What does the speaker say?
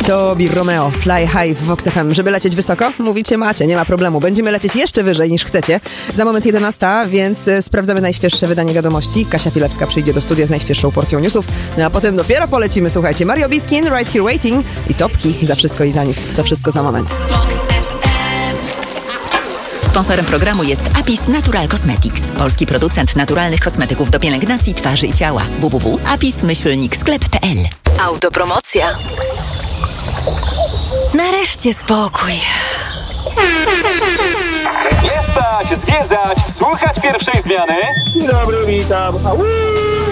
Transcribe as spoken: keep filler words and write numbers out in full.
Tobi Romeo, Fly High w Vox F M. Żeby lecieć wysoko? Mówicie, macie, nie ma problemu. Będziemy lecieć jeszcze wyżej niż chcecie. Za moment jedenasta, więc sprawdzamy najświeższe wydanie wiadomości. Kasia Pilewska przyjdzie do studia z najświeższą porcją newsów, no a potem dopiero polecimy. Słuchajcie, Mario Biskin, Right Here Waiting i Topki za wszystko i za nic. To wszystko za moment. Sponsorem programu jest Apis Natural Cosmetics, polski producent naturalnych kosmetyków do pielęgnacji twarzy i ciała. w w w kropka apis myślnik sklep kropka p l. Autopromocja. Nareszcie spokój. Nie spać, zwiedzać, słuchać pierwszej zmiany. Dzień dobry, witam. Au!